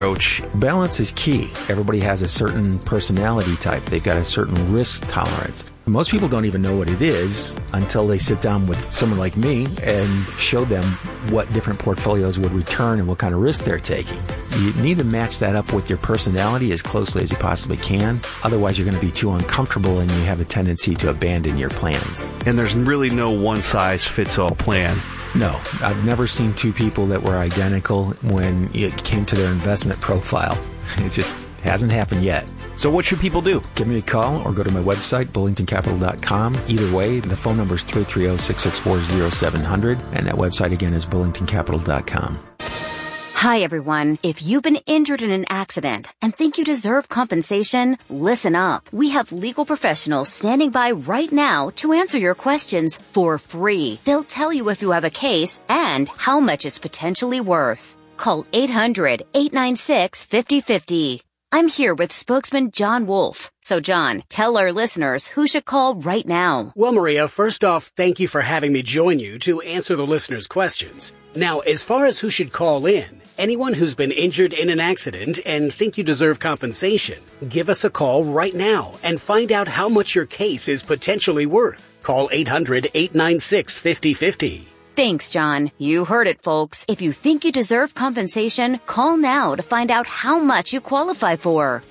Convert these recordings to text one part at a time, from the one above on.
approach. Balance is key. Everybody has a certain personality type. They've got a certain risk tolerance. Most people don't even know what it is until they sit down with someone like me and show them what different portfolios would return and what kind of risk they're taking. You need to match that up with your personality as closely as you possibly can. Otherwise, you're going to be too uncomfortable and you have a tendency to abandon your plans. And there's really no one-size-fits-all plan. No, I've never seen two people that were identical when it came to their investment profile. It just hasn't happened yet. So what should people do? Give me a call or go to my website, bullingtoncapital.com. Either way, the phone number is 330-664-0700, and that website again is bullingtoncapital.com. Hi, everyone. If you've been injured in an accident and think you deserve compensation, listen up. We have legal professionals standing by right now to answer your questions for free. They'll tell you if you have a case and how much it's potentially worth. Call 800-896-5050. I'm here with spokesman John Wolf. So, John, tell our listeners who should call right now. Well, Maria, first off, thank you for having me join you to answer the listeners' questions. Now, as far as who should call in, anyone who's been injured in an accident and think you deserve compensation, give us a call right now and find out how much your case is potentially worth. Call 800-896-5050. Thanks, John. You heard it, folks. If you think you deserve compensation, call now to find out how much you qualify for.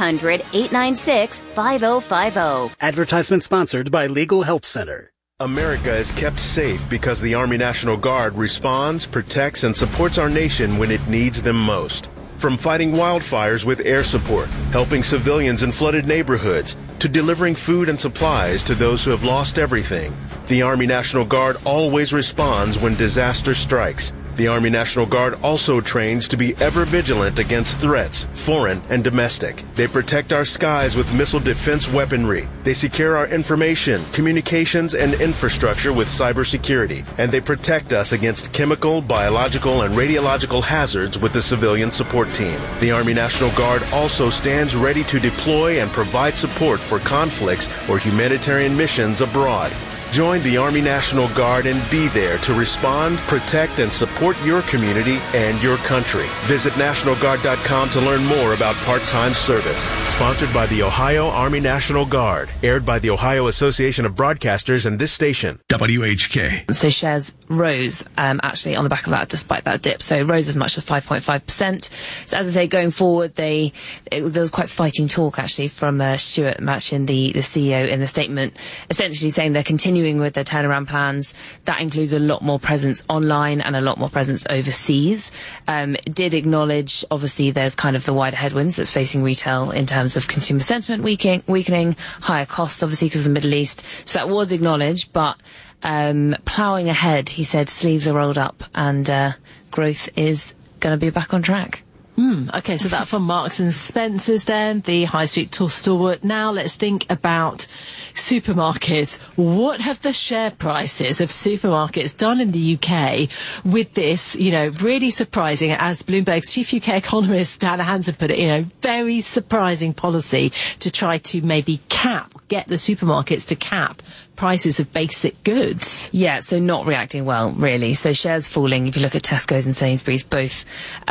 800-896-5050. Advertisement sponsored by Legal Help Center. America is kept safe because the Army National Guard responds, protects, and supports our nation when it needs them most. From fighting wildfires with air support, helping civilians in flooded neighborhoods, to delivering food and supplies to those who have lost everything, the Army National Guard always responds when disaster strikes. The Army National Guard also trains to be ever vigilant against threats, foreign and domestic. They protect our skies with missile defense weaponry. They secure our information, communications, and infrastructure with cybersecurity. And they protect us against chemical, biological, and radiological hazards with the civilian support team. The Army National Guard also stands ready to deploy and provide support for conflicts or humanitarian missions abroad. Join the Army National Guard and be there to respond, protect, and support your community and your country. Visit NationalGuard.com to learn more about part-time service. Sponsored by the Ohio Army National Guard. Aired by the Ohio Association of Broadcasters and this station. WHK. So shares rose, actually, on the back of that, despite that dip. So rose as much as 5.5%. So as I say, going forward, there was quite fighting talk, actually, from Stuart Machin, the CEO, in the statement, essentially saying they're continuing with their turnaround plans. That includes a lot more presence online and a lot more presence overseas. Did acknowledge, obviously, there's kind of the wider headwinds that's facing retail in terms of consumer sentiment weakening, higher costs, obviously, because of the Middle East. So that was acknowledged, but ploughing ahead, he said, sleeves are rolled up and growth is going to be back on track. Okay, so that from Marks and Spencer's then, the high street stalwart. Now let's think about supermarkets. What have the share prices of supermarkets done in the UK with this, really surprising, as Bloomberg's chief UK economist, Hannah Hansen, put it, very surprising policy to try to maybe get the supermarkets to cap prices of basic goods. Yeah, so not reacting well, really. So shares falling, if you look at Tesco's and Sainsbury's, both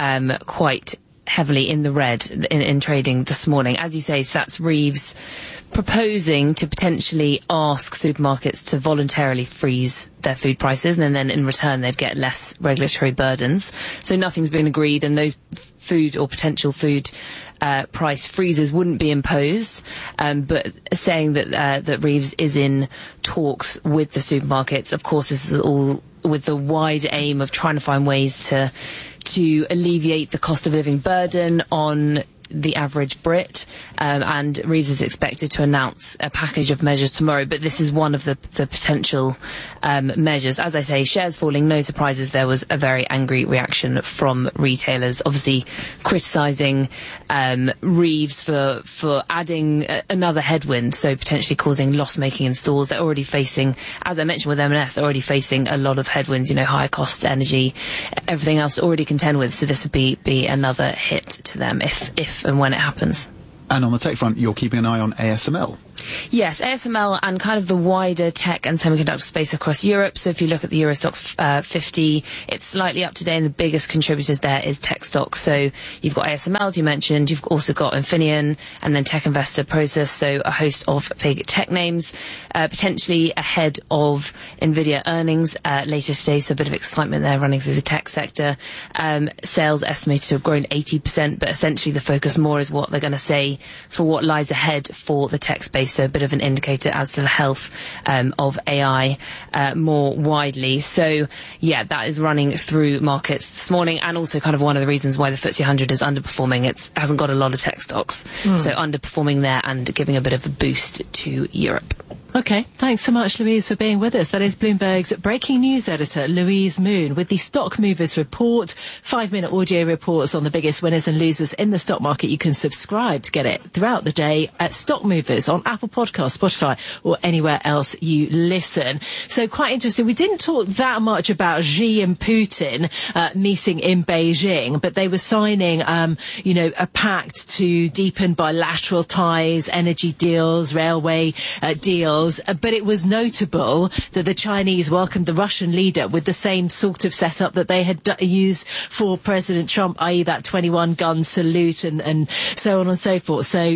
quite heavily in the red in trading this morning. As you say, so that's Reeves proposing to potentially ask supermarkets to voluntarily freeze their food prices, and then in return they'd get less regulatory burdens. So nothing's been agreed, and those food or potential food price freezes wouldn't be imposed, but saying that Reeves is in talks with the supermarkets. Of course, this is all with the wide aim of trying to find ways to alleviate the cost of living burden on the average Brit, and Reeves is expected to announce a package of measures tomorrow, but this is one of the potential measures. As I say, shares falling, no surprises. There was a very angry reaction from retailers, obviously criticising Reeves for adding another headwind, so potentially causing loss-making in stores. They're already facing, as I mentioned with M&S, they're already facing a lot of headwinds, higher costs, energy, everything else to already contend with, so this would be another hit to them if and when it happens. And on the tech front, you're keeping an eye on ASML. Yes, ASML and kind of the wider tech and semiconductor space across Europe. So if you look at the Eurostoxx 50, it's slightly up today, and the biggest contributors there is tech stocks. So you've got ASML, as you mentioned, you've also got Infineon, and then Tech Investor Prosus, so a host of big tech names, potentially ahead of NVIDIA earnings later today, so a bit of excitement there running through the tech sector. Sales estimated to have grown 80%, but essentially the focus more is what they're going to say for what lies ahead for the tech space. So a bit of an indicator as to the health of AI more widely. So yeah, that is running through markets this morning, and also kind of one of the reasons why the FTSE 100 is underperforming. It hasn't got a lot of tech stocks, so underperforming there and giving a bit of a boost to Europe. Okay, thanks so much, Louise, for being with us. That is Bloomberg's breaking news editor, Louise Moon, with the Stock Movers Report, 5-minute audio reports on the biggest winners and losers in the stock market. You can subscribe to get it throughout the day at Stock Movers on Apple Podcasts, Spotify, or anywhere else you listen. So quite interesting. We didn't talk that much about Xi and Putin meeting in Beijing, but they were signing, a pact to deepen bilateral ties, energy deals, railway deals. But it was notable that the Chinese welcomed the Russian leader with the same sort of setup that they had used for President Trump, i.e. that 21-gun salute and so on and so forth. So,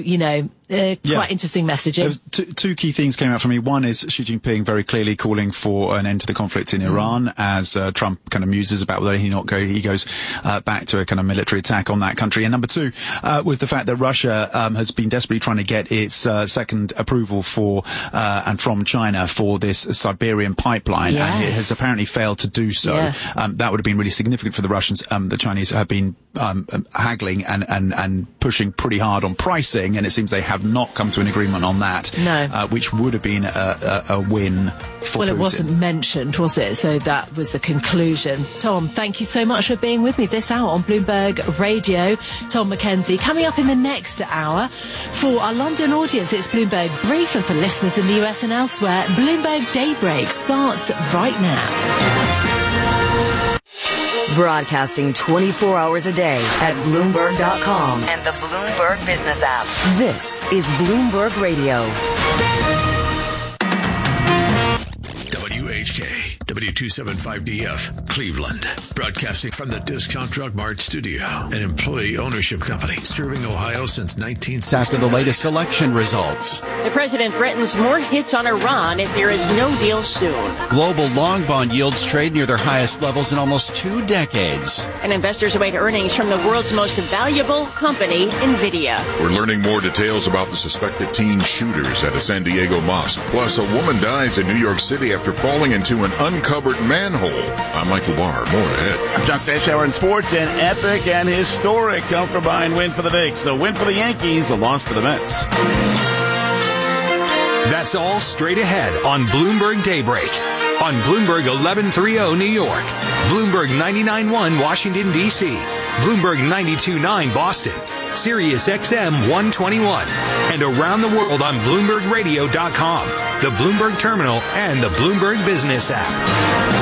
quite interesting messaging. Two key things came out for me. One is Xi Jinping very clearly calling for an end to the conflict in Iran as Trump kind of muses about whether he goes back to a kind of military attack on that country. And number two was the fact that Russia has been desperately trying to get its second approval for and from China for this Siberian pipeline, and it has apparently failed to do so. Yes. That would have been really significant for the Russians. The Chinese have been haggling and pushing pretty hard on pricing, and it seems they have not come to an agreement on that, which would have been a win for Putin. It wasn't mentioned, was it? So that was the conclusion. Tom, thank you so much for being with me this hour on Bloomberg Radio. Tom McKenzie. Coming up in the next hour, for our London audience, it's Bloomberg Brief, and for listeners in the US and elsewhere, Bloomberg Daybreak starts right now. Broadcasting 24 hours a day at Bloomberg.com and the Bloomberg Business app. This is Bloomberg Radio. WHK, W275DF, Cleveland. Broadcasting from the Discount Drug Mart studio, an employee ownership company serving Ohio since 1960. After the latest election results. The president threatens more hits on Iran if there is no deal soon. Global long bond yields trade near their highest levels in almost 2 decades. And investors await earnings from the world's most valuable company, NVIDIA. We're learning more details about the suspected teen shooters at a San Diego mosque. Plus, a woman dies in New York City after falling into an uncovered manhole. I'm Michael Barr. More ahead. I'm John Stashower in sports. An epic and historic come-from-behind win for the Bigs. The win for the Yankees, a loss to the Mets. That's all straight ahead on Bloomberg Daybreak. On Bloomberg 1130 New York, Bloomberg 99.1 Washington, D.C., Bloomberg 92.9 Boston, Sirius XM 121, and around the world on BloombergRadio.com, the Bloomberg Terminal, and the Bloomberg Business app.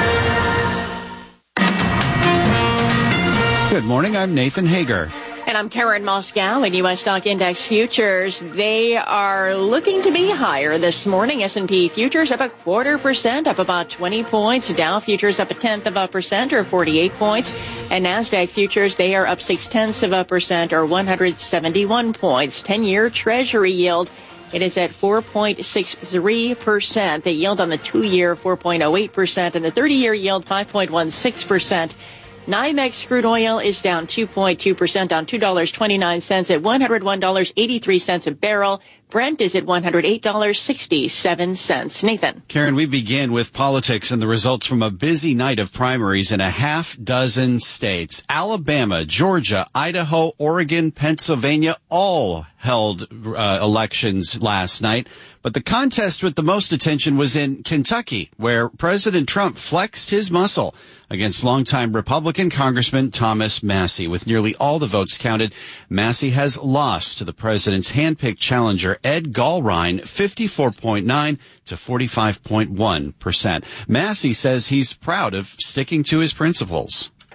Good morning, I'm Nathan Hager. And I'm Karen Moscow in U.S. stock index futures. They are looking to be higher this morning. S&P futures up 0.25%, up about 20 points. Dow futures up 0.1% or 48 points. And NASDAQ futures, they are up 0.6% or 171 points. 10-year Treasury yield, it is at 4.63%. The yield on the 2-year, 4.08%, and the 30-year yield, 5.16%. NYMEX crude oil is down 2.2% on $2.29 at $101.83 a barrel. Brent is at $108.67. Nathan. Karen, we begin with politics and the results from a busy night of primaries in a half dozen states. Alabama, Georgia, Idaho, Oregon, Pennsylvania all held elections last night. But the contest with the most attention was in Kentucky, where President Trump flexed his muscle against longtime Republican Congressman Thomas Massie. With nearly all the votes counted, Massie has lost to the president's handpicked challenger, Ed Gallrein, 54.9 to 45.1%. Massie says he's proud of sticking to his principles.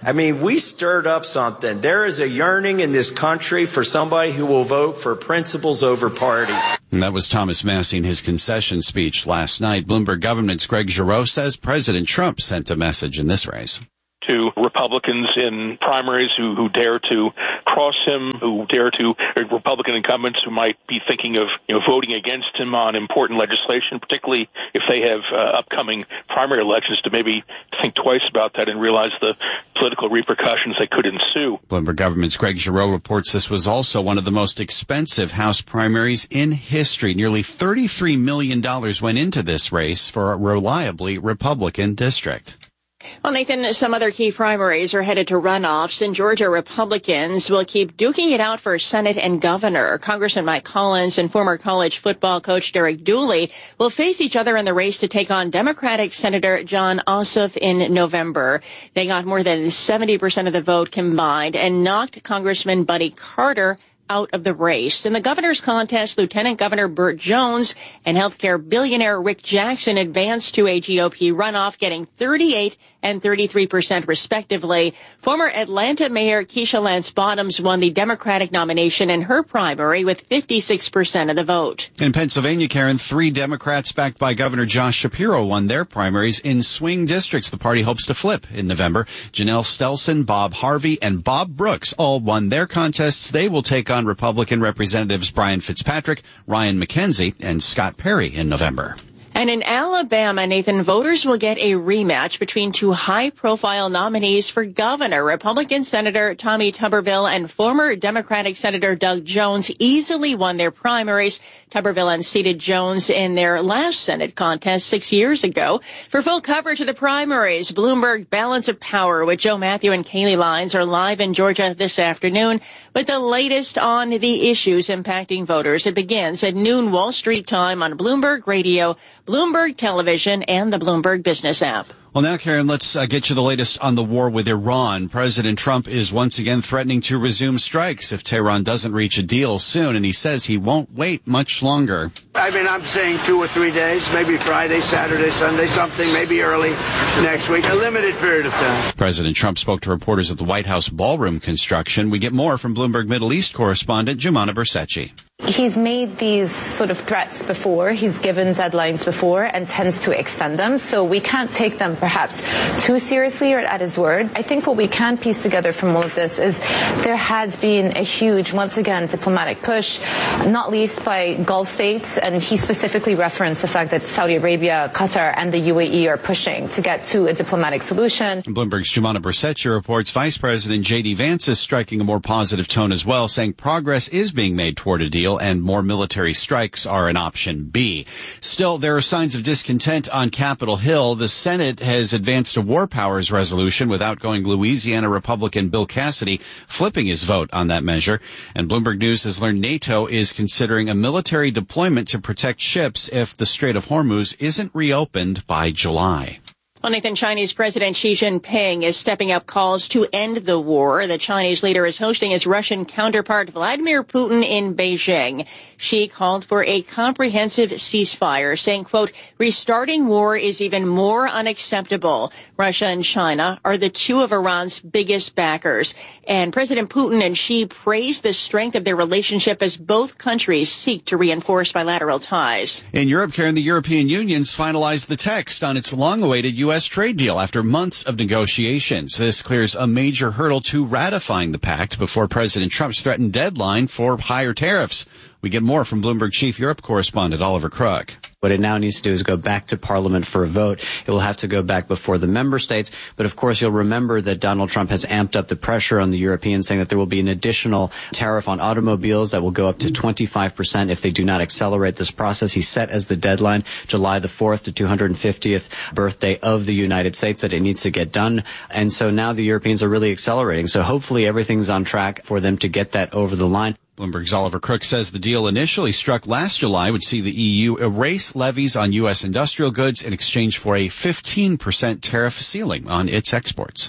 I mean, we stirred up something. There is a yearning in this country for somebody who will vote for principles over party. And that was Thomas Massie in his concession speech last night. Bloomberg government's Greg Giroux says President Trump sent a message in this race. To Republicans in primaries who dare to cross him, who dare to Republican incumbents who might be thinking of voting against him on important legislation, particularly if they have upcoming primary elections, to maybe think twice about that and realize the political repercussions that could ensue. Bloomberg government's Greg Giroux reports this was also one of the most expensive House primaries in history. Nearly $33 million went into this race for a reliably Republican district. Well, Nathan, some other key primaries are headed to runoffs. In Georgia, Republicans will keep duking it out for Senate and governor. Congressman Mike Collins and former college football coach Derek Dooley will face each other in the race to take on Democratic Senator Jon Ossoff in November. They got more than 70% of the vote combined and knocked Congressman Buddy Carter out of the race. In the governor's contest, Lieutenant Governor Burt Jones and healthcare billionaire Rick Jackson advanced to a GOP runoff, getting 38% and 33% respectively. Former Atlanta Mayor Keisha Lance Bottoms won the Democratic nomination in her primary with 56% of the vote. In Pennsylvania, Karen, 3 Democrats backed by Governor Josh Shapiro won their primaries in swing districts the party hopes to flip in November. Janelle Stelson, Bob Harvey, and Bob Brooks all won their contests. They will take on Republican Representatives Brian Fitzpatrick, Ryan McKenzie, and Scott Perry in November. And in Alabama, Nathan, voters will get a rematch between 2 high-profile nominees for governor. Republican Senator Tommy Tuberville and former Democratic Senator Doug Jones easily won their primaries. Tuberville unseated Jones in their last Senate contest 6 years ago. For full coverage of the primaries, Bloomberg Balance of Power with Joe Matthew and Kaylee Lyons are live in Georgia this afternoon with the latest on the issues impacting voters. It begins at noon Wall Street time on Bloomberg Radio, Bloomberg Television, and the Bloomberg Business app. Well, now, Karen, let's get you the latest on the war with Iran. President Trump is once again threatening to resume strikes if Tehran doesn't reach a deal soon, and he says he won't wait much longer. I mean, I'm saying 2 or 3 days, maybe Friday, Saturday, Sunday, something, maybe early next week, a limited period of time. President Trump spoke to reporters at the White House ballroom construction. We get more from Bloomberg Middle East correspondent Jumana Bercecci. He's made these sort of threats before, he's given deadlines before and tends to extend them, so we can't take them perhaps too seriously or at his word. I think what we can piece together from all of this is there has been a huge, once again, diplomatic push, not least by Gulf states, and he specifically referenced the fact that Saudi Arabia, Qatar, and the UAE are pushing to get to a diplomatic solution. Bloomberg's Jumana Bercecci reports Vice President J.D. Vance is striking a more positive tone as well, saying progress is being made toward a deal and more military strikes are an option B. Still, there are signs of discontent on Capitol Hill. The Senate has advanced a war powers resolution with outgoing Louisiana Republican Bill Cassidy flipping his vote on that measure. And Bloomberg News has learned NATO is considering a military deployment to protect ships if the Strait of Hormuz isn't reopened by July. Well, Nathan, Chinese President Xi Jinping is stepping up calls to end the war. The Chinese leader is hosting his Russian counterpart, Vladimir Putin, in Beijing. Xi called for a comprehensive ceasefire, saying, quote, restarting war is even more unacceptable. Russia and China are the 2 of Iran's biggest backers. And President Putin and Xi praised the strength of their relationship as both countries seek to reinforce bilateral ties. In Europe, Karen, the European Union's finalized the text on its long-awaited U.S. trade deal after months of negotiations. This clears a major hurdle to ratifying the pact before President Trump's threatened deadline for higher tariffs. We get more from Bloomberg Chief Europe correspondent Oliver Crook. What it now needs to do is go back to Parliament for a vote. It will have to go back before the member states. But of course, you'll remember that Donald Trump has amped up the pressure on the Europeans, saying that there will be an additional tariff on automobiles that will go up to 25% if they do not accelerate this process. He set as the deadline July the 4th, the 250th birthday of the United States, that it needs to get done. And so now the Europeans are really accelerating. So hopefully everything's on track for them to get that over the line. Bloomberg's Oliver Crook says the deal initially struck last July would see the EU erase levies on U.S. industrial goods in exchange for a 15% tariff ceiling on its exports.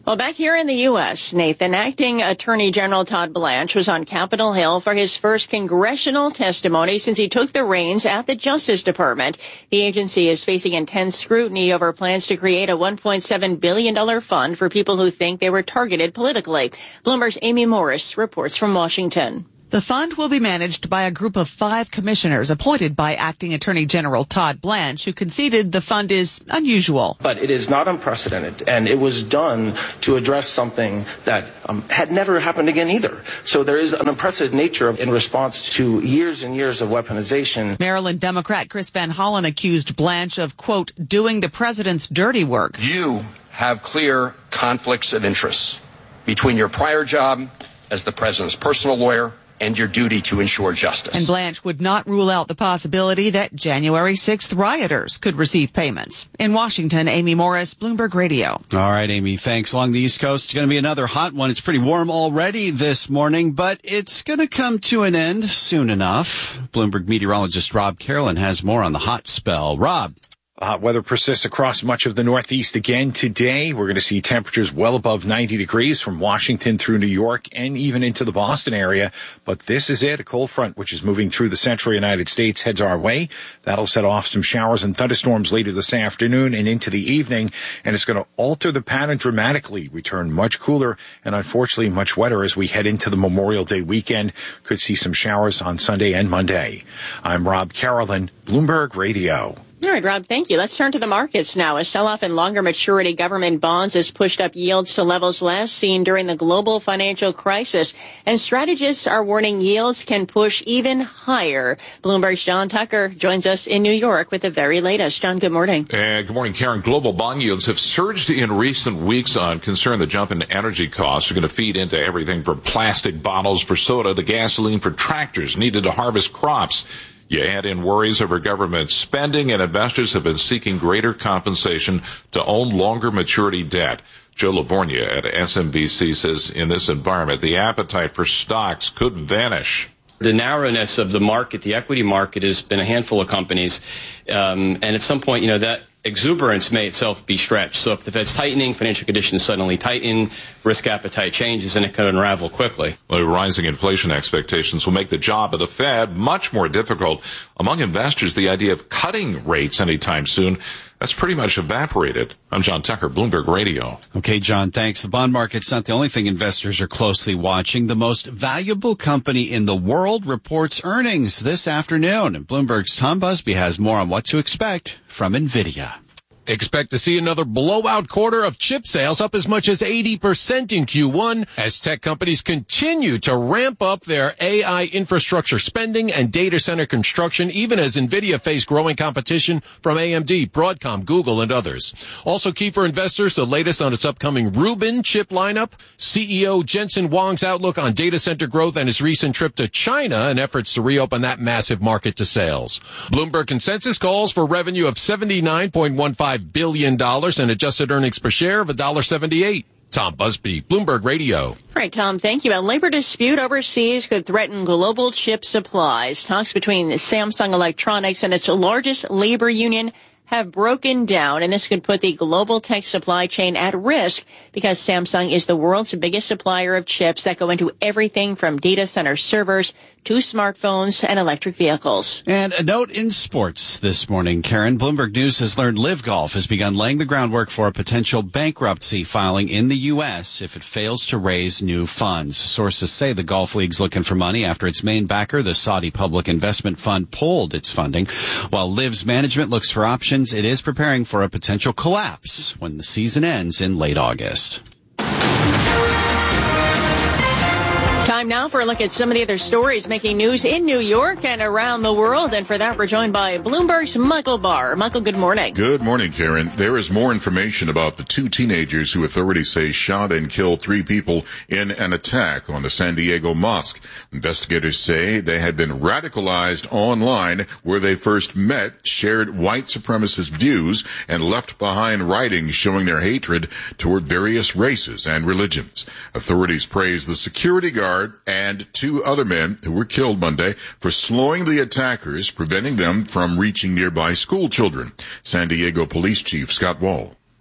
Well, back here in the U.S., Nathan, Acting Attorney General Todd Blanche was on Capitol Hill for his first congressional testimony since he took the reins at the Justice Department. The agency is facing intense scrutiny over plans to create a $1.7 billion fund for people who think they were targeted politically. Bloomberg's Amy Morris reports from Washington. The fund will be managed by a group of 5 commissioners appointed by Acting Attorney General Todd Blanche, who conceded the fund is unusual. But it is not unprecedented, and it was done to address something that had never happened again either. So there is an unprecedented nature in response to years and years of weaponization. Maryland Democrat Chris Van Hollen accused Blanche of, quote, doing the president's dirty work. You have clear conflicts of interest between your prior job as the president's personal lawyer and your duty to ensure justice. And Blanche would not rule out the possibility that January 6th rioters could receive payments. In Washington, Amy Morris, Bloomberg Radio. All right, Amy, thanks. Along the East Coast, it's going to be another hot one. It's pretty warm already this morning, but it's going to come to an end soon enough. Bloomberg meteorologist Rob Carolyn has more on the hot spell. Rob. Hot weather persists across much of the Northeast again today. We're going to see temperatures well above 90 degrees from Washington through New York and even into the Boston area. But this is it. A cold front, which is moving through the central United States, heads our way. That'll set off some showers and thunderstorms later this afternoon and into the evening. And it's going to alter the pattern dramatically. We turn much cooler and unfortunately much wetter as we head into the Memorial Day weekend. Could see some showers on Sunday and Monday. I'm Rob Carolyn, Bloomberg Radio. All right, Rob, thank you. Let's turn to the markets now. A sell-off in longer maturity government bonds has pushed up yields to levels last seen during the global financial crisis, and strategists are warning yields can push even higher. Bloomberg's John Tucker joins us in New York with the very latest. John, good morning. Good morning, Karen. Global bond yields have surged in recent weeks on concern the jump in energy costs are going to feed into everything from plastic bottles for soda to gasoline for tractors needed to harvest crops. You add in worries over government spending, and investors have been seeking greater compensation to own longer maturity debt. Joe Lavorgna at SMBC says in this environment, the appetite for stocks could vanish. The narrowness of the market, the equity market, has been a handful of companies. And at some point, that exuberance may itself be stretched. So if the Fed's tightening, financial conditions suddenly tighten, risk appetite changes, and it can unravel quickly. Well, rising inflation expectations will make the job of the Fed much more difficult. Among investors, the idea of cutting rates anytime soon, that's pretty much evaporated. I'm John Tucker, Bloomberg Radio. Okay, John, thanks. The bond market's not the only thing investors are closely watching. The most valuable company in the world reports earnings this afternoon. And Bloomberg's Tom Busby has more on what to expect from NVIDIA. Expect to see another blowout quarter of chip sales, up as much as 80% in Q1 as tech companies continue to ramp up their AI infrastructure spending and data center construction, even as NVIDIA faced growing competition from AMD, Broadcom, Google, and others. Also key for investors, the latest on its upcoming Rubin chip lineup, CEO Jensen Huang's outlook on data center growth, and his recent trip to China and efforts to reopen that massive market to sales. Bloomberg consensus calls for revenue of $79.15 billion and adjusted earnings per share of $1.78. Tom Busby, Bloomberg Radio. All right, Tom, thank you. A labor dispute overseas could threaten global chip supplies. Talks between Samsung Electronics and its largest labor union have broken down, and this could put the global tech supply chain at risk because Samsung is the world's biggest supplier of chips that go into everything from data center servers to smartphones and electric vehicles. And a note in sports this morning, Karen. Bloomberg News has learned Live Golf has begun laying the groundwork for a potential bankruptcy filing in the U.S. if it fails to raise new funds. Sources say the golf league's looking for money after its main backer, the Saudi Public Investment Fund, pulled its funding. While Live's management looks for options, it is preparing for a potential collapse when the season ends in late August. Time now for a look at some of the other stories making news in New York and around the world. And for that, we're joined by Bloomberg's Michael Barr. Michael, good morning. Good morning, Karen. There is more information about the 2 teenagers who authorities say shot and killed 3 people in an attack on the San Diego mosque. Investigators say they had been radicalized online where they first met, shared white supremacist views, and left behind writings showing their hatred toward various races and religions. Authorities praise the security guard and 2 other men who were killed Monday for slowing the attackers, preventing them from reaching nearby school children. San Diego Police Chief Scott Wall.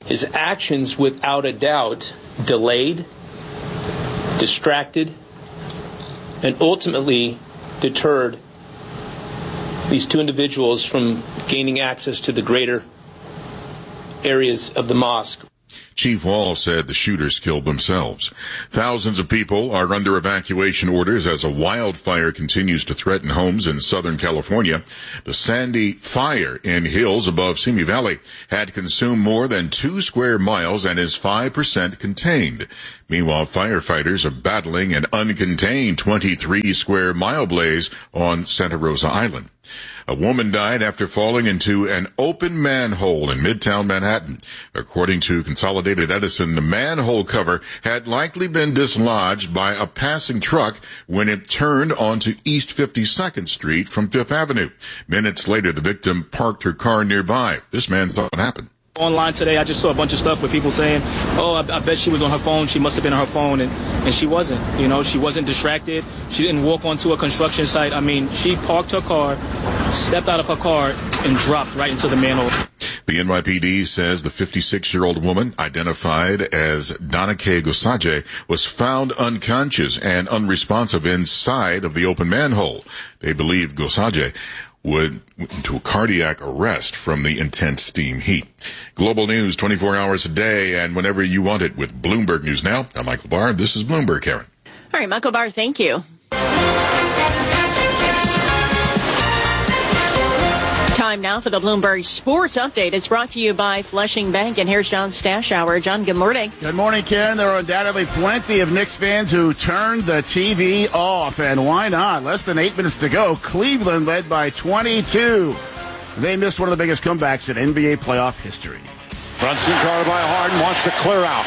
His actions, without a doubt, delayed, distracted, and ultimately deterred these two individuals from gaining access to the greater areas of the mosque. Chief Wall said the shooters killed themselves. Thousands of people are under evacuation orders as a wildfire continues to threaten homes in Southern California. The Sandy fire in hills above Simi Valley had consumed more than 2 square miles and is 5% contained. Meanwhile, firefighters are battling an uncontained 23 square mile blaze on Santa Rosa Island. A woman died after falling into an open manhole in Midtown Manhattan. According to Consolidated Edison, the manhole cover had likely been dislodged by a passing truck when it turned onto East 52nd Street from Fifth Avenue. Minutes later, the victim parked her car nearby. This man thought it happened. Online today, I just saw a bunch of stuff with people saying, oh, I bet she was on her phone. She must have been on her phone. And she wasn't. You know, she wasn't distracted. She didn't walk onto a construction site. I mean, she parked her car, stepped out of her car, and dropped right into the manhole. The NYPD says the 56-year-old woman, identified as Donna K. Gosaje, was found unconscious and unresponsive inside of the open manhole. They believe Gosaje went into a cardiac arrest from the intense steam heat. Global news 24 hours a day and whenever you want it with Bloomberg News Now. I'm Michael Barr. This is Bloomberg, Karen. All right, Michael Barr, thank you. Time now for the Bloomberg Sports Update. It's brought to you by Flushing Bank. And here's John Stashower. John, good morning. Good morning, Karen. There are undoubtedly plenty of Knicks fans who turned the TV off. And why not? Less than 8 minutes to go. Cleveland led by 22. They missed one of the biggest comebacks in NBA playoff history. Brunson guarded by Harden, wants to clear out.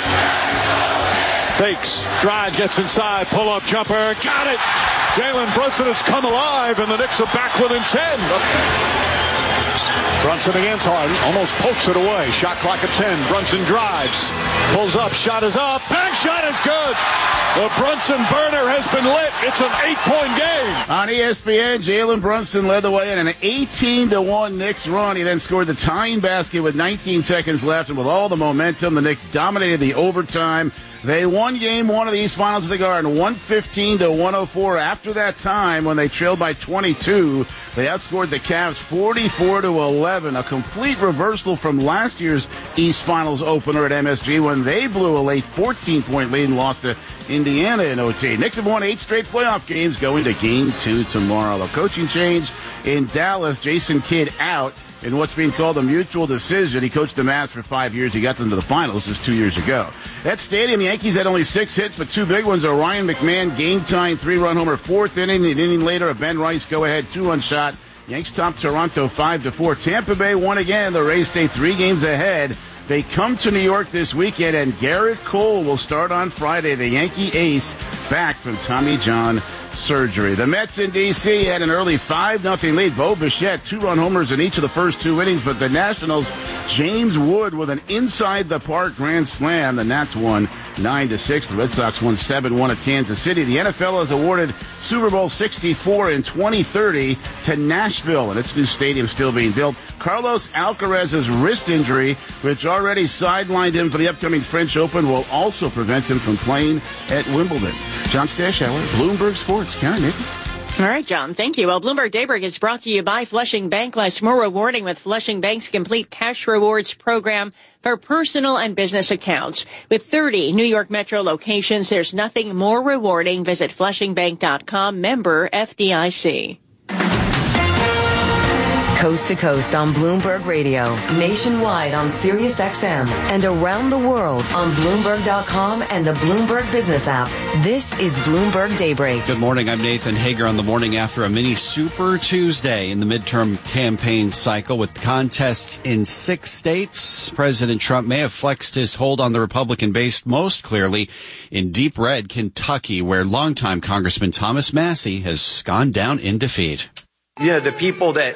Fakes, drive, gets inside, pull-up jumper, got it! Jalen Brunson has come alive, and the Knicks are back within 10. Brunson against Harden, almost pokes it away. Shot clock at 10. Brunson drives, pulls up, shot is up, bank shot is good. The Brunson burner has been lit. It's an 8-point game. On ESPN, Jalen Brunson led the way in an 18-1 Knicks run. He then scored the tying basket with 19 seconds left, and with all the momentum, the Knicks dominated the overtime. They won game one of the East Finals at the Garden, 115-104. After that time, when they trailed by 22, they outscored the Cavs 44-11, a complete reversal from last year's East Finals opener at MSG when they blew a late 14-point lead and lost to Indiana in OT. Knicks have won 8 straight playoff games, going to Game 2 tomorrow. A coaching change in Dallas, Jason Kidd out in what's being called a mutual decision. He coached the Mavs for 5 years. He got them to the finals just 2 years ago. That stadium, the Yankees had only 6 hits, but 2 big ones. A Ryan McMahon game-tying 3-run homer, 4th inning. An inning later, a Ben Rice go-ahead 2-run shot. Yanks top Toronto 5-4. Tampa Bay won again. The Rays stay 3 games ahead. They come to New York this weekend, and Garrett Cole will start on Friday. The Yankee ace back from Tommy John surgery. The Mets in D.C. had an early 5-0 lead. Bo Bichette, 2-run homers in each of the first 2 innings, but the Nationals, James Wood with an inside-the-park grand slam. The Nats won 9-6. The Red Sox won 7-1 at Kansas City. The NFL has awarded Super Bowl 64 in 2030 to Nashville, and its new stadium still being built. Carlos Alcaraz's wrist injury, which already sidelined him for the upcoming French Open, will also prevent him from playing at Wimbledon. John Stashower, Bloomberg Sports. Karen Nick. All right, John. Thank you. Well, Bloomberg Daybreak is brought to you by Flushing Bank. Life's more rewarding with Flushing Bank's complete cash rewards program for personal and business accounts. With 30 New York Metro locations, there's nothing more rewarding. Visit FlushingBank.com, member FDIC. Coast to coast on Bloomberg Radio, nationwide on Sirius XM, and around the world on Bloomberg.com and the Bloomberg Business app. This is Bloomberg Daybreak. Good morning. I'm Nathan Hager on the morning after a mini Super Tuesday in the midterm campaign cycle with contests in 6 states. President Trump may have flexed his hold on the Republican base most clearly in deep red Kentucky, where longtime Congressman Thomas Massie has gone down in defeat. Yeah, the people that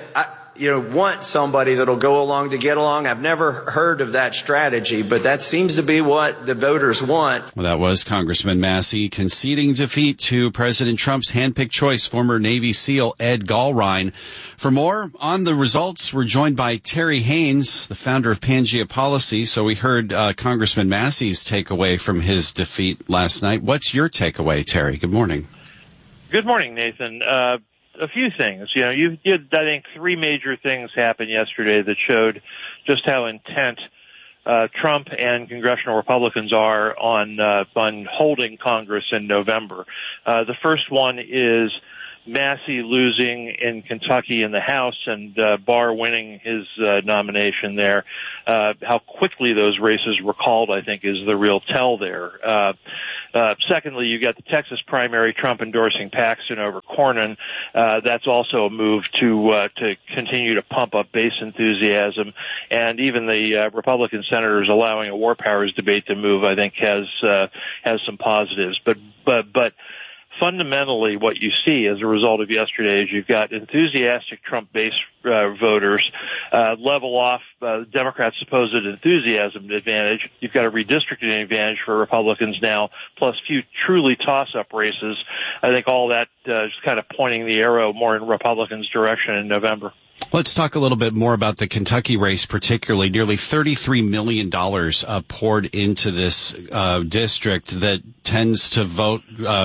want somebody that'll go along to get along. I've never heard of that strategy, but that seems to be what the voters want. Well, that was Congressman Massey conceding defeat to President Trump's handpicked choice, former Navy SEAL Ed Gallrein. For more on the results, we're joined by Terry Haynes, the founder of Pangea Policy. So we heard Congressman Massey's takeaway from his defeat last night. What's your takeaway, Terry? Good morning. Good morning, Nathan. A few things. You did, I think, three major things happen yesterday that showed just how intent Trump and congressional Republicans are on holding Congress in November. The first one is Massey losing in Kentucky in the House and Barr winning his nomination there. How quickly those races were called, I think, is the real tell there. Secondly, you got the Texas primary, Trump endorsing Paxton over Cornyn. That's also a move to continue to pump up base enthusiasm, and even the Republican senators allowing a war powers debate to move, I think, has some positives. But fundamentally, what you see as a result of yesterday is you've got enthusiastic Trump base voters level off Democrats' supposed enthusiasm advantage. You've got a redistricting advantage for Republicans now, plus few truly toss-up races. I think all that is kind of pointing the arrow more in Republicans' direction in November. Let's talk a little bit more about the Kentucky race, particularly. Nearly $33 million poured into this district that tends to vote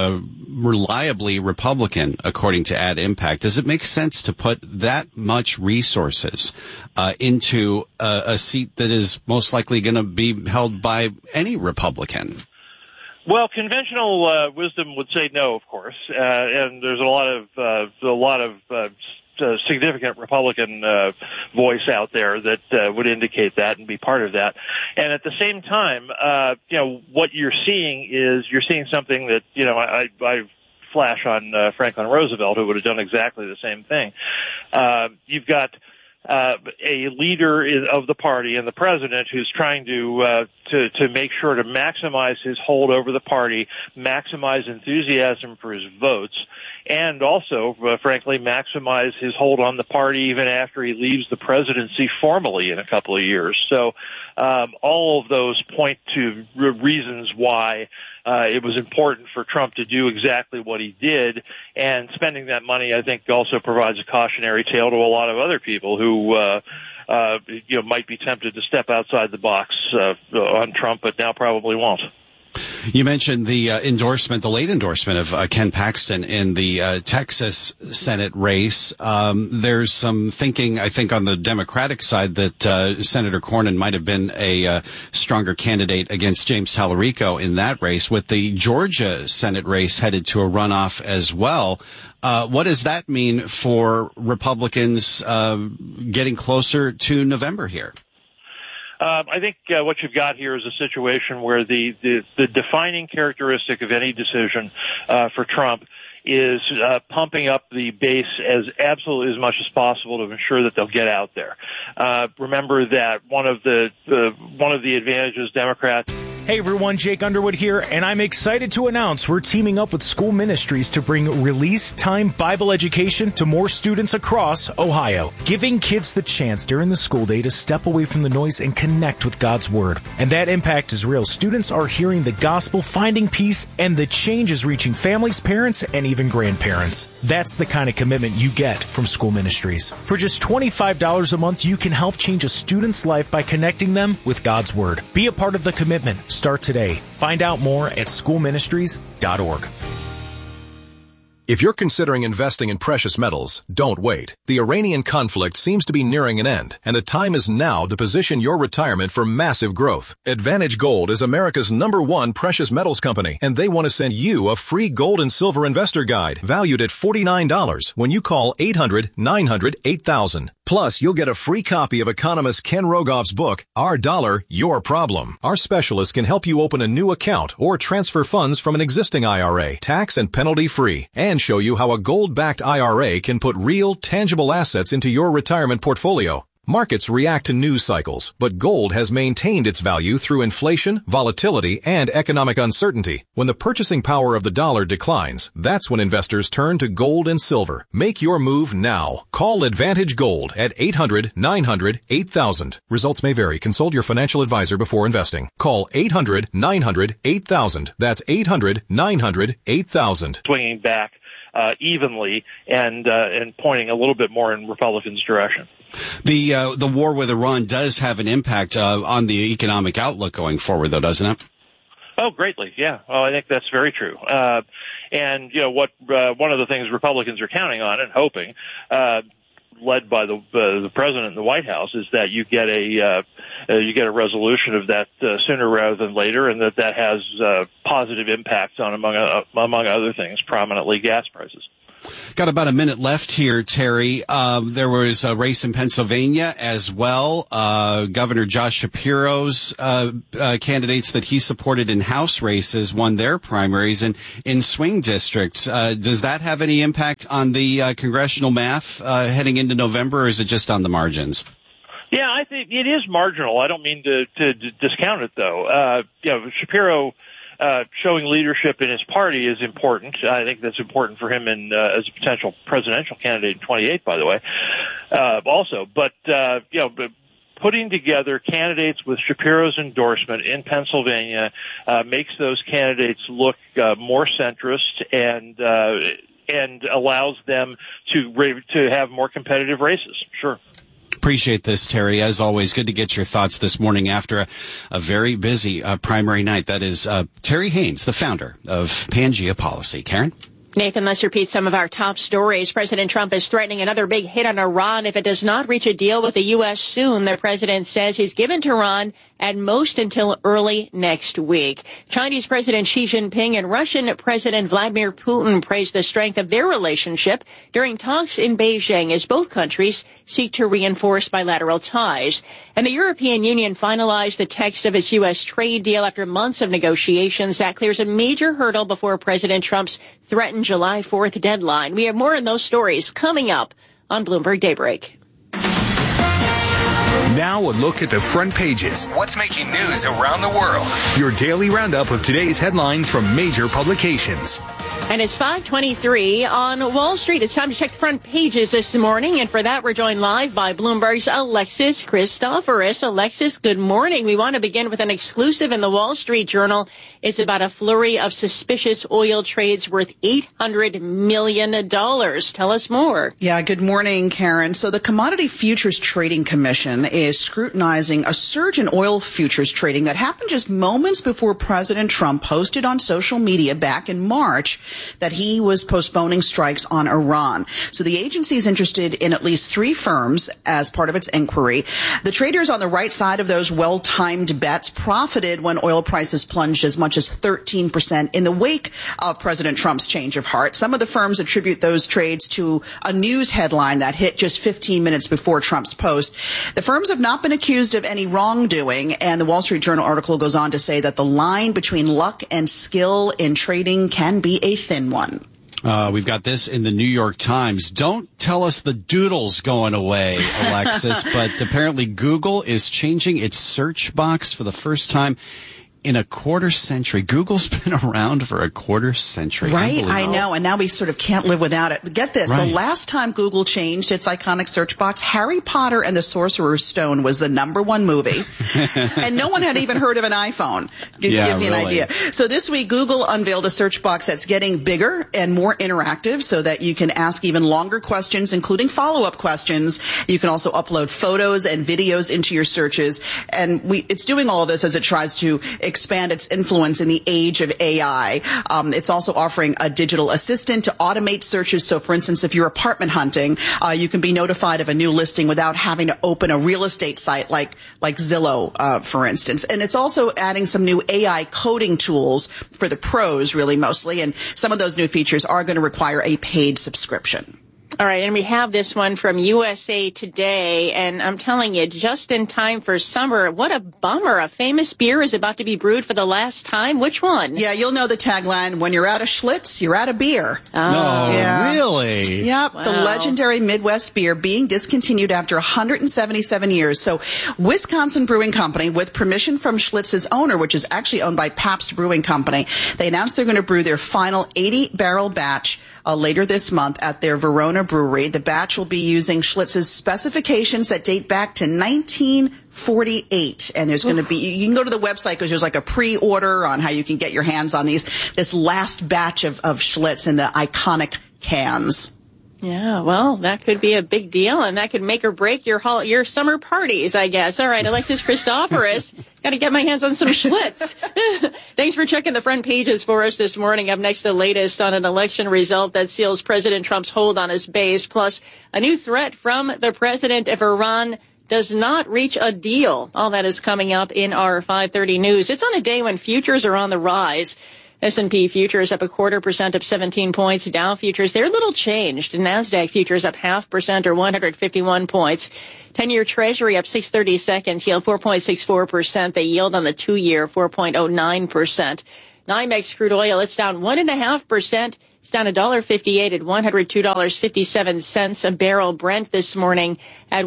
reliably Republican, according to Ad Impact. Does it make sense to put that much resources into a seat that is most likely going to be held by any Republican? Well, conventional wisdom would say no, of course, and there's a lot of significant Republican voice out there that would indicate that and be part of that. And at the same time, what you're seeing something that, I flash on Franklin Roosevelt, who would have done exactly the same thing. You've got a leader of the party and the president who's trying to make sure to maximize his hold over the party, maximize enthusiasm for his votes, and also, frankly, maximize his hold on the party even after he leaves the presidency formally in a couple of years. So all of those point to reasons why it was important for Trump to do exactly what he did, and spending that money, I think, also provides a cautionary tale to a lot of other people who might be tempted to step outside the box on Trump, but now probably won't. You mentioned the late endorsement of Ken Paxton in the Texas Senate race. There's some thinking, I think, on the Democratic side that Senator Cornyn might have been a stronger candidate against James Tallarico in that race, with the Georgia Senate race headed to a runoff as well. What does that mean for Republicans getting closer to November here? I think what you've got here is a situation where the defining characteristic of any decision for Trump is pumping up the base as absolutely as much as possible to ensure that they'll get out there. Remember that one of the advantages Democrats. Hey everyone, Jake Underwood here, and I'm excited to announce we're teaming up with School Ministries to bring Release Time Bible education to more students across Ohio, giving kids the chance during the school day to step away from the noise and connect with God's Word. And that impact is real. Students are hearing the gospel, finding peace, and the change is reaching families, parents, and even grandparents. That's the kind of commitment you get from School Ministries. For just $25 a month, you can help change a student's life by connecting them with God's Word. Be a part of the commitment. Start today. Find out more at schoolministries.org. If you're considering investing in precious metals, don't wait. The Iranian conflict seems to be nearing an end, and the time is now to position your retirement for massive growth. Advantage Gold is America's #1 precious metals company, and they want to send you a free gold and silver investor guide valued at $49 when you call 800-900-8000. Plus, you'll get a free copy of economist Ken Rogoff's book, Our Dollar, Your Problem. Our specialists can help you open a new account or transfer funds from an existing IRA, tax and penalty free, and show you how a gold-backed IRA can put real, tangible assets into your retirement portfolio. Markets react to news cycles, but gold has maintained its value through inflation, volatility, and economic uncertainty. When the purchasing power of the dollar declines, that's when investors turn to gold and silver. Make your move now. Call Advantage Gold at 800-900-8000. Results may vary. Consult your financial advisor before investing. Call 800-900-8000. That's 800-900-8000. Swinging back evenly and pointing a little bit more in Republicans' direction. The war with Iran does have an impact on the economic outlook going forward, though, doesn't it? Oh, greatly, yeah. Oh, I think that's very true. And what one of the things Republicans are counting on and hoping, led by the president and the White House, is that you get a resolution of that sooner rather than later, and that has positive impacts on among other things, prominently gas prices. Got about a minute left here, Terry. There was a race in Pennsylvania as well. Governor Josh Shapiro's candidates that he supported in House races won their primaries in swing districts. Does that have any impact on the congressional math heading into November, or is it just on the margins? Yeah, I think it is marginal. I don't mean to discount it, though. Shapiro showing leadership in his party is important. I think that's important for him as a potential presidential candidate in 28, by the way, also. But putting together candidates with Shapiro's endorsement in Pennsylvania makes those candidates look more centrist and allows them to have more competitive races. Sure. Appreciate this, Terry. As always, good to get your thoughts this morning after a very busy primary night. That is Terry Haynes, the founder of Pangea Policy. Karen? Nathan, let's repeat some of our top stories. President Trump is threatening another big hit on Iran if it does not reach a deal with the U.S. soon. The president says he's given Tehran at most until early next week. Chinese President Xi Jinping and Russian President Vladimir Putin praised the strength of their relationship during talks in Beijing as both countries seek to reinforce bilateral ties. And the European Union finalized the text of its U.S. trade deal after months of negotiations. That clears a major hurdle before President Trump's threatened July 4th deadline. We have more on those stories coming up on Bloomberg Daybreak. Now a look at the front pages. What's making news around the world? Your daily roundup of today's headlines from major publications. And it's 5:23 on Wall Street. It's time to check the front pages this morning. And for that, we're joined live by Bloomberg's Alexis Christoforous. Alexis, good morning. We want to begin with an exclusive in the Wall Street Journal. It's about a flurry of suspicious oil trades worth $800 million. Tell us more. Yeah, good morning, Karen. So the Commodity Futures Trading Commission is scrutinizing a surge in oil futures trading that happened just moments before President Trump posted on social media back in March that he was postponing strikes on Iran. So the agency is interested in at least 3 firms as part of its inquiry. The traders on the right side of those well-timed bets profited when oil prices plunged as much as 13% in the wake of President Trump's change of heart. Some of the firms attribute those trades to a news headline that hit just 15 minutes before Trump's post. The firms have not been accused of any wrongdoing, and the Wall Street Journal article goes on to say that the line between luck and skill in trading can be a thin one. We've got this in the New York Times. Don't tell us the doodle's going away, Alexis, but apparently Google is changing its search box for the first time in a quarter century. Google's been around for a quarter century. Right, I know, and now we sort of can't live without it. But get this, right. The last time Google changed its iconic search box, Harry Potter and the Sorcerer's Stone was the #1 movie, and no one had even heard of an iPhone. Gives you an idea. So this week, Google unveiled a search box that's getting bigger and more interactive so that you can ask even longer questions, including follow-up questions. You can also upload photos and videos into your searches, and it's doing all of this as it tries to expand its influence in the age of AI. It's also offering a digital assistant to automate searches. So, for instance, if you're apartment hunting, you can be notified of a new listing without having to open a real estate site like Zillow, for instance. And it's also adding some new AI coding tools for the pros, really mostly. And some of those new features are going to require a paid subscription. All right, and we have this one from USA Today, and I'm telling you, just in time for summer, what a bummer. A famous beer is about to be brewed for the last time. Which one? Yeah, you'll know the tagline, when you're out of Schlitz, you're out of beer. No, yeah. really? Yeah, Yep, wow. The legendary Midwest beer being discontinued after 177 years. So Wisconsin Brewing Company, with permission from Schlitz's owner, which is actually owned by Pabst Brewing Company, they announced they're going to brew their final 80-barrel batch later this month at their Verona brewery. The batch will be using Schlitz's specifications that date back to 1948. And there's going to be, you can go to the website because there's like a pre-order on how you can get your hands on this last batch of Schlitz in the iconic cans. Yeah, well, that could be a big deal, and that could make or break your summer parties, I guess. All right, Alexis Christoforous, got to get my hands on some Schlitz. Thanks for checking the front pages for us this morning. Up next, the latest on an election result that seals President Trump's hold on his base, plus a new threat from the president if Iran does not reach a deal. All that is coming up in our 5:30 news. It's on a day when futures are on the rise. S&P futures up 0.25%, up 17 points. Dow futures, they're a little changed. NASDAQ futures up 0.5% or 151 points. 10-year Treasury up 6/32, yield 4.64%. The yield on the 2-year 4.09%. NYMEX crude oil, it's down 1.5%. It's down $1.58 at $102.57 a barrel. Brent this morning at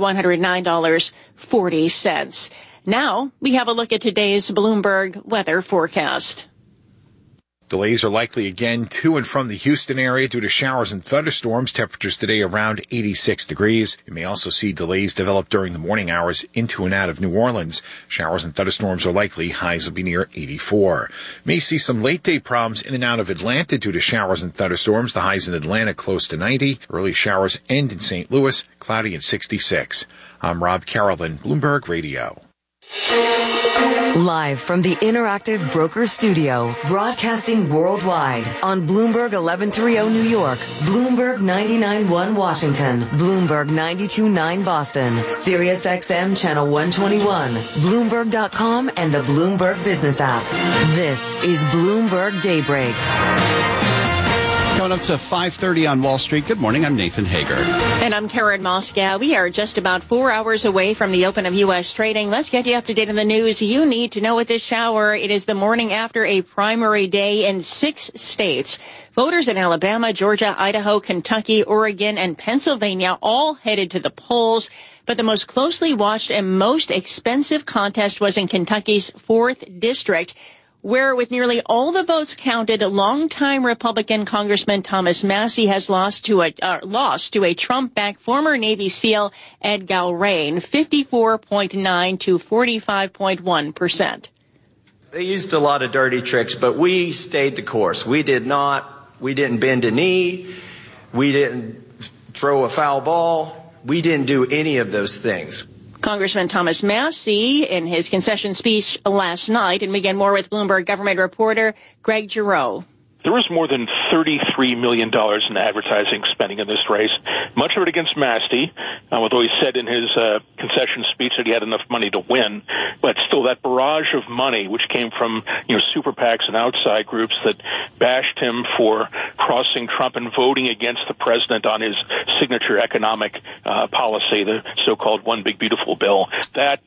$109.40. Now we have a look at today's Bloomberg weather forecast. Delays are likely again to and from the Houston area due to showers and thunderstorms. Temperatures today around 86 degrees. You may also see delays develop during the morning hours into and out of New Orleans. Showers and thunderstorms are likely. Highs will be near 84. May see some late day problems in and out of Atlanta due to showers and thunderstorms. The highs in Atlanta close to 90. Early showers end in St. Louis, cloudy at 66. I'm Rob Carolyn, Bloomberg Radio. Live from the Interactive Brokers Studio, broadcasting worldwide on Bloomberg 1130 New York, Bloomberg 99.1 Washington, Bloomberg 92.9 Boston, Sirius XM Channel 121, Bloomberg.com, and the Bloomberg Business app. This is Bloomberg Daybreak. Coming up to 5:30 on Wall Street. Good morning. I'm Nathan Hager. And I'm Karen Moscow. We are just about 4 hours away from the open of U.S. trading. Let's get you up to date on the news you need to know at this hour. It is the morning after a primary day in 6 states. Voters in Alabama, Georgia, Idaho, Kentucky, Oregon, and Pennsylvania all headed to the polls. But the most closely watched and most expensive contest was in Kentucky's 4th district, where with nearly all the votes counted, longtime Republican Congressman Thomas Massie has lost to a Trump-backed former Navy SEAL, Ed Galrain, 54.9 to 45.1%. They used a lot of dirty tricks, but we stayed the course. We didn't bend a knee. We didn't throw a foul ball. We didn't do any of those things. Congressman Thomas Massie in his concession speech last night. And we get more with Bloomberg government reporter Greg Giroux. There was more than $33 million in advertising spending in this race, much of it against Massie, although he said in his concession speech that he had enough money to win. But still, that barrage of money, which came from super PACs and outside groups that bashed him for crossing Trump and voting against the president on his signature economic policy, the so-called One Big Beautiful Bill, that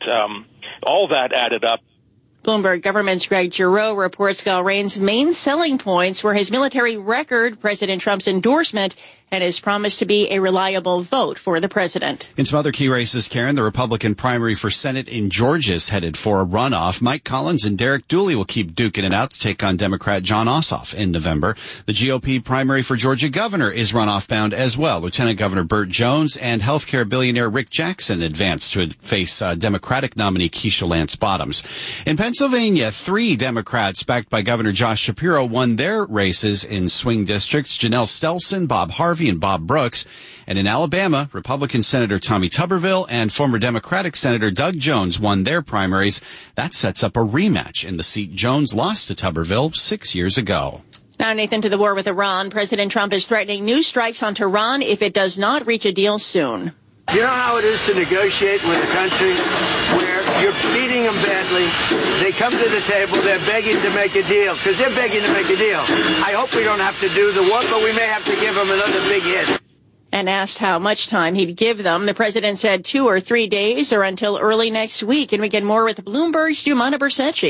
all that added up. Bloomberg government's Greg Giroux reports Galrain's main selling points were his military record, President Trump's endorsement, and his promise to be a reliable vote for the president. In some other key races, Karen, the Republican primary for Senate in Georgia is headed for a runoff. Mike Collins and Derek Dooley will keep duking it out to take on Democrat Jon Ossoff in November. The GOP primary for Georgia governor is runoff bound as well. Lieutenant Governor Burt Jones and healthcare billionaire Rick Jackson advance to face Democratic nominee Keisha Lance Bottoms. In Pennsylvania, 3 Democrats backed by Governor Josh Shapiro won their races in swing districts. Janelle Stelson, Bob Harvey, and Bob Brooks. And in Alabama, Republican Senator Tommy Tuberville and former Democratic Senator Doug Jones won their primaries. That sets up a rematch in the seat Jones lost to Tuberville 6 years ago. Now, Nathan, to the war with Iran. President Trump is threatening new strikes on Tehran if it does not reach a deal soon. You know how it is to negotiate with a country where you're beating them badly. They come to the table, they're begging to make a deal, because they're begging to make a deal. I hope we don't have to do the work, but we may have to give them another big hit. And asked how much time he'd give them, the president said 2 or 3 days or until early next week. And we get more with Bloomberg's Jumana Bercecci.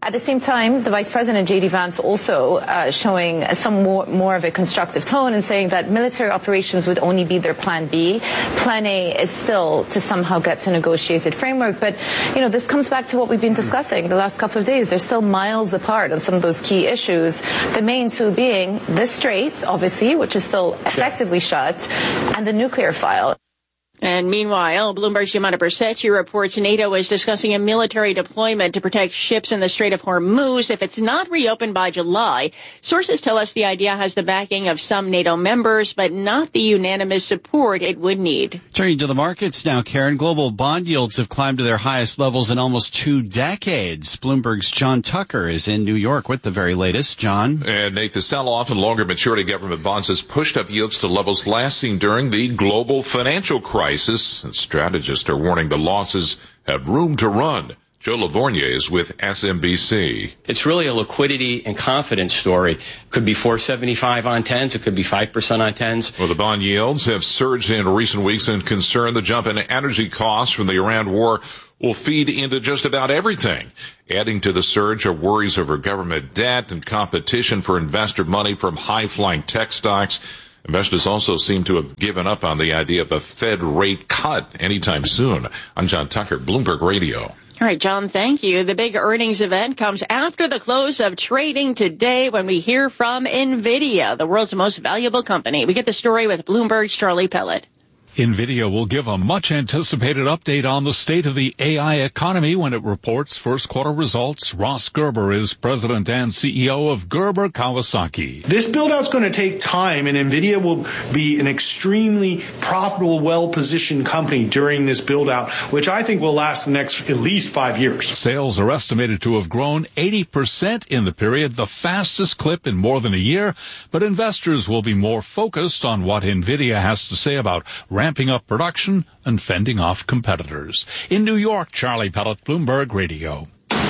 At the same time, the Vice President, J.D. Vance, also showing some more of a constructive tone and saying that military operations would only be their plan B. Plan A is still to somehow get to a negotiated framework. But, this comes back to what we've been discussing the last couple of days. They're still miles apart on some of those key issues, the main two being the Strait, obviously, which is still effectively shut, and the nuclear file. And meanwhile, Bloomberg's Yamana Bersetchi reports NATO is discussing a military deployment to protect ships in the Strait of Hormuz if it's not reopened by July. Sources tell us the idea has the backing of some NATO members, but not the unanimous support it would need. Turning to the markets now, Karen, global bond yields have climbed to their highest levels in almost 2 decades. Bloomberg's John Tucker is in New York with the very latest. John? And Nate, the sell-off in longer maturity government bonds has pushed up yields to levels last seen during the global financial crisis. Strategists are warning the losses have room to run. Joe Lavorgnier is with SMBC. It's really a liquidity and confidence story. Could be 475 on 10s. It could be 5% on 10s. Well, the bond yields have surged in recent weeks and concern the jump in energy costs from the Iran war will feed into just about everything. Adding to the surge are worries over government debt and competition for investor money from high-flying tech stocks. Investors also seem to have given up on the idea of a Fed rate cut anytime soon. I'm John Tucker, Bloomberg Radio. All right, John, thank you. The big earnings event comes after the close of trading today when we hear from NVIDIA, the world's most valuable company. We get the story with Bloomberg's Charlie Pellet. NVIDIA will give a much-anticipated update on the state of the AI economy when it reports first quarter results. Ross Gerber is president and CEO of Gerber Kawasaki. This build-out's going to take time, and NVIDIA will be an extremely profitable, well-positioned company during this build-out, which I think will last the next at least 5 years. Sales are estimated to have grown 80% in the period, the fastest clip in more than a year, but investors will be more focused on what NVIDIA has to say about ramping up production and fending off competitors. In New York, Charlie Pellet, Bloomberg Radio.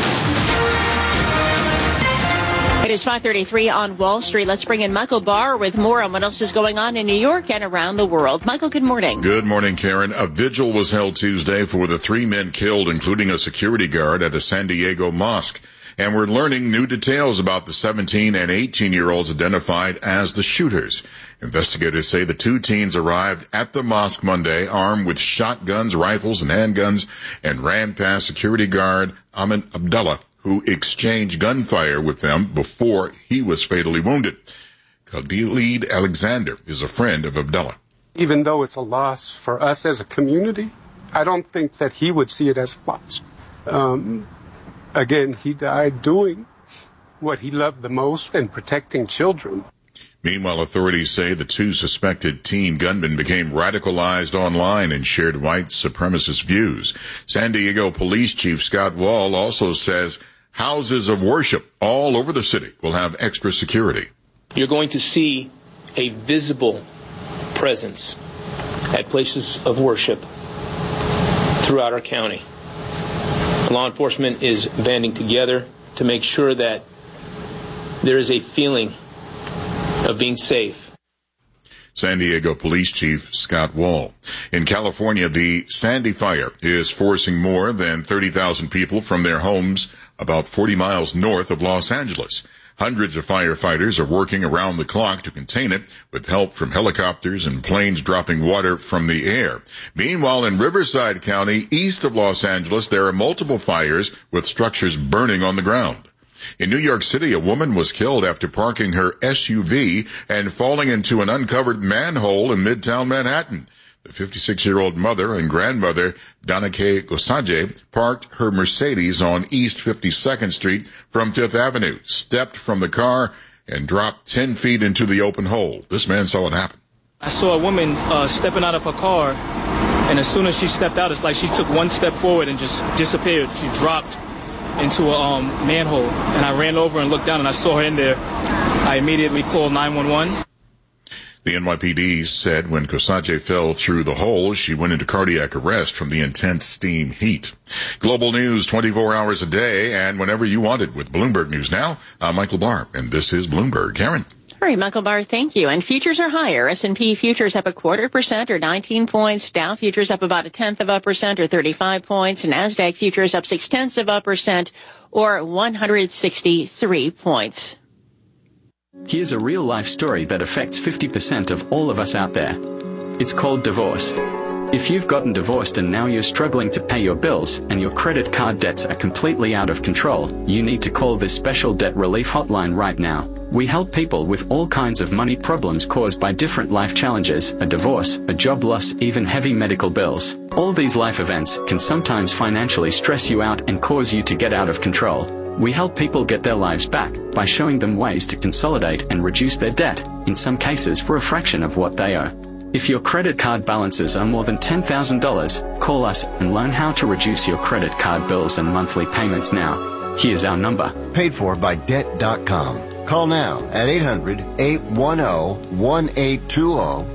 It is 5:33 on Wall Street. Let's bring in Michael Barr with more on what else is going on in New York and around the world. Michael, good morning. Good morning, Karen. A vigil was held Tuesday for the 3 men killed, including a security guard at a San Diego mosque. And we're learning new details about the 17 and 18-year-olds identified as the shooters. Investigators say the 2 teens arrived at the mosque Monday armed with shotguns, rifles, and handguns and ran past security guard Ahmed Abdullah, who exchanged gunfire with them before he was fatally wounded. Khalid Alexander is a friend of Abdullah. Even though it's a loss for us as a community, I don't think that he would see it as a loss. Again, he died doing what he loved the most and protecting children. Meanwhile, authorities say the 2 suspected teen gunmen became radicalized online and shared white supremacist views. San Diego Police Chief Scott Wall also says houses of worship all over the city will have extra security. You're going to see a visible presence at places of worship throughout our county. Law enforcement is banding together to make sure that there is a feeling of being safe. San Diego Police Chief Scott Wall. In California, the Sandy Fire is forcing more than 30,000 people from their homes about 40 miles north of Los Angeles. Hundreds of firefighters are working around the clock to contain it, with help from helicopters and planes dropping water from the air. Meanwhile, in Riverside County, east of Los Angeles, there are multiple fires with structures burning on the ground. In New York City, a woman was killed after parking her SUV and falling into an uncovered manhole in Midtown Manhattan. The 56-year-old mother and grandmother, Danake Gosaje, parked her Mercedes on East 52nd Street from 5th Avenue, stepped from the car, and dropped 10 feet into the open hole. This man saw it happen. I saw a woman stepping out of her car, and as soon as she stepped out, it's like she took one step forward and just disappeared. She dropped into a manhole, and I ran over and looked down, and I saw her in there. I immediately called 911. The NYPD said when Kosaje fell through the hole, she went into cardiac arrest from the intense steam heat. Global news 24 hours a day and whenever you want it with Bloomberg News Now. I'm Michael Barr, and this is Bloomberg. Karen. All right, Michael Barr, thank you. And futures are higher. S&P futures up 0.25% or 19 points. Dow futures up about 0.1% or 35 points. And NASDAQ futures up 0.6%. or 163 points. Here's a real-life story that affects 50% of all of us out there. It's called divorce. If you've gotten divorced and now you're struggling to pay your bills and your credit card debts are completely out of control, you need to call this special debt relief hotline right now. We help people with all kinds of money problems caused by different life challenges, a divorce, a job loss, even heavy medical bills. All these life events can sometimes financially stress you out and cause you to get out of control. We help people get their lives back by showing them ways to consolidate and reduce their debt, in some cases for a fraction of what they owe. If your credit card balances are more than $10,000, call us and learn how to reduce your credit card bills and monthly payments now. Here's our number. Paid for by Debt.com. Call now at 800-810-1820.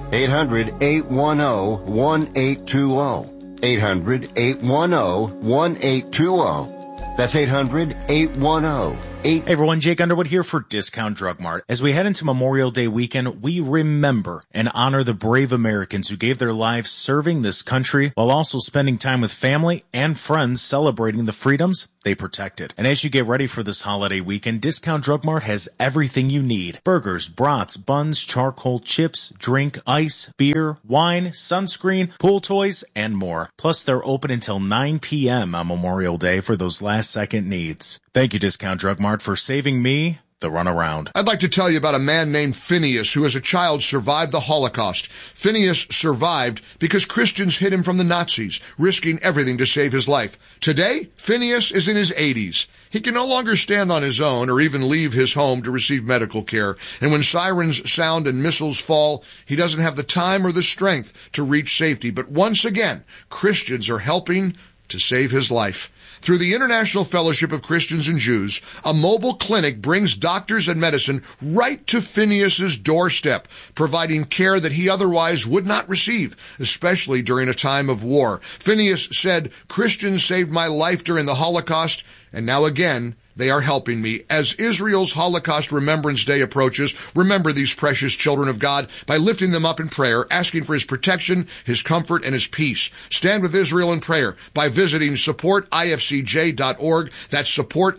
800-810-1820. 800-810-1820. That's 800-810-1820. Hey everyone, Jake Underwood here for Discount Drug Mart. As we head into Memorial Day weekend, we remember and honor the brave Americans who gave their lives serving this country while also spending time with family and friends celebrating the freedoms they protected. And as you get ready for this holiday weekend, Discount Drug Mart has everything you need. Burgers, brats, buns, charcoal, chips, drink, ice, beer, wine, sunscreen, pool toys, and more. Plus, they're open until 9 p.m. on Memorial Day for those last-second needs. Thank you, Discount Drug Mart, for saving me the runaround. I'd like to tell you about a man named Phineas who as a child survived the Holocaust. Phineas survived because Christians hid him from the Nazis, risking everything to save his life. Today, Phineas is in his 80s. He can no longer stand on his own or even leave his home to receive medical care. And when sirens sound and missiles fall, he doesn't have the time or the strength to reach safety. But once again, Christians are helping to save his life. Through the International Fellowship of Christians and Jews, a mobile clinic brings doctors and medicine right to Phineas's doorstep, providing care that he otherwise would not receive, especially during a time of war. Phineas said, "Christians saved my life during the Holocaust, and now again, they are helping me." As Israel's Holocaust Remembrance Day approaches, remember these precious children of God by lifting them up in prayer, asking for his protection, his comfort, and his peace. Stand with Israel in prayer by visiting supportifcj.org. That's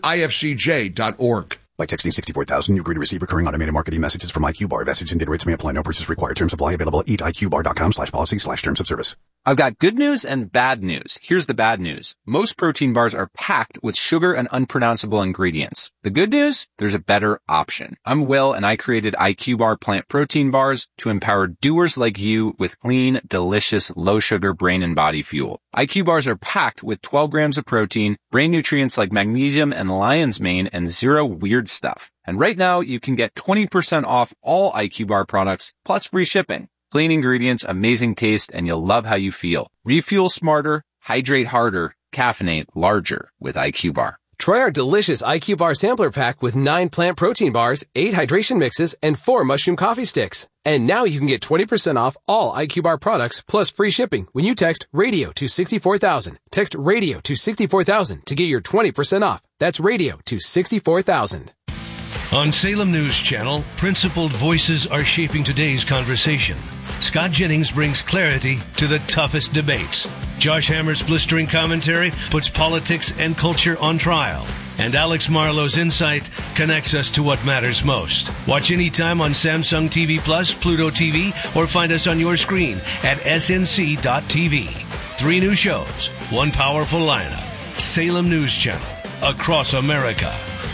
supportifcj.org. By texting 64,000, you agree to receive recurring automated marketing messages from IQ Bar. Message and data rates may apply. No purchase required. Terms apply. Available at eatiqbar.com/policy/terms of service. I've got good news and bad news. Here's the bad news. Most protein bars are packed with sugar and unpronounceable ingredients. The good news? There's a better option. I'm Will, and I created IQ Bar plant protein bars to empower doers like you with clean, delicious, low-sugar brain and body fuel. IQ bars are packed with 12 grams of protein, brain nutrients like magnesium and lion's mane, and zero weird stuff. And right now, you can get 20% off all IQ Bar products, plus free shipping. Clean ingredients, amazing taste, and you'll love how you feel. Refuel smarter, hydrate harder, caffeinate larger with IQ Bar. Try our delicious IQ Bar sampler pack with 9 plant protein bars, 8 hydration mixes, and 4 mushroom coffee sticks. And now you can get 20% off all IQ Bar products plus free shipping when you text RADIO to 64,000. Text RADIO to 64,000 to get your 20% off. That's RADIO to 64,000. On Salem News Channel, principled voices are shaping today's conversation. Scott Jennings brings clarity to the toughest debates. Josh Hammer's blistering commentary puts politics and culture on trial. And Alex Marlowe's insight connects us to what matters most. Watch anytime on Samsung TV Plus, Pluto TV, or find us on your screen at snc.tv. 3 new shows, 1 powerful lineup. Salem News Channel, across America.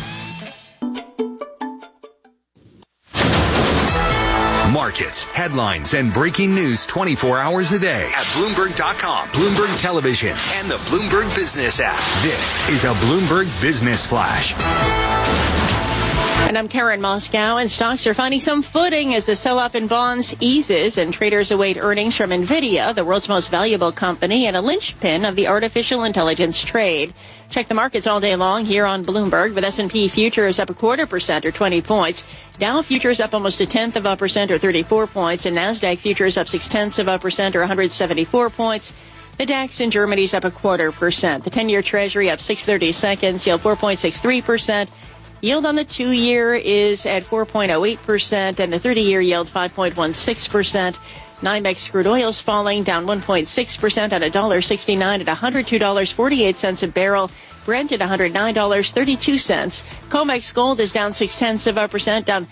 Markets, headlines, and breaking news 24 hours a day at Bloomberg.com, Bloomberg Television, and the Bloomberg Business app. This is a Bloomberg Business Flash. And I'm Karen Moscow, and stocks are finding some footing as the sell-off in bonds eases and traders await earnings from NVIDIA, the world's most valuable company and a linchpin of the artificial intelligence trade. Check the markets all day long here on Bloomberg, with S&P futures up 0.25% or 20 points. Dow futures up almost 0.1% or 34 points, and NASDAQ futures up 0.6% or 174 points. The DAX in Germany's up 0.25%. The 10-year Treasury up 6/32, yield 4.63%. Yield on the 2-year is at 4.08%, and the 30-year yield 5.16%. NYMEX crude oil's falling, down 1.6% at $1.69 at $102.48 a barrel. Brent at $109.32. COMEX gold is down 0.6%, down